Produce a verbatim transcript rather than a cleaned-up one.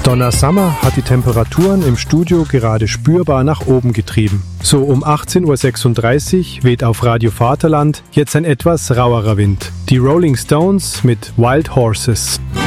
Donna Summer hat die Temperaturen im Studio gerade spürbar nach oben getrieben. So um achtzehn Uhr sechsunddreißig weht auf Radio Vaterland jetzt ein etwas rauerer Wind. Die Rolling Stones mit Wild Horses.